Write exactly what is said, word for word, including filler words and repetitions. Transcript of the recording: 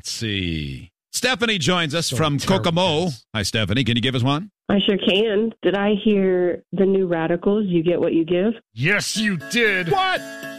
let's see. Stephanie joins us So from terrible. Kokomo. Hi, Stephanie. Can you give us one? I sure can. Did I hear the new Radicals, You Get What You Give? Yes, you did. What?